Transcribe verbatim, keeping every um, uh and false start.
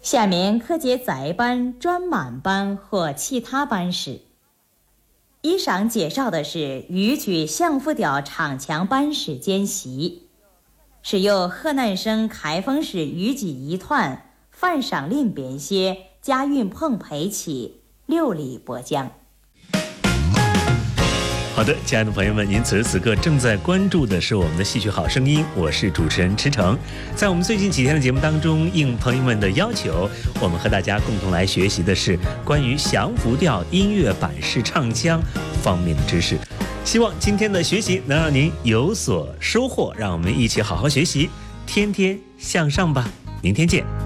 下面可解载班、专满班或其他班时。以上介绍的是豫剧相扑调唱腔班式间习，是由河南省开封市豫剧一团范尚林编写，贾云鹏配器，刘丽播讲。 好的，亲爱的朋友们，您此时此刻正在关注的是我们的戏曲好声音，我是主持人池诚。在我们最近几天的节目当中，应朋友们的要求，我们和大家共同来学习的是关于降伏调音乐版式唱腔方面的知识。希望今天的学习能让您有所收获，让我们一起好好学习，天天向上吧。明天见。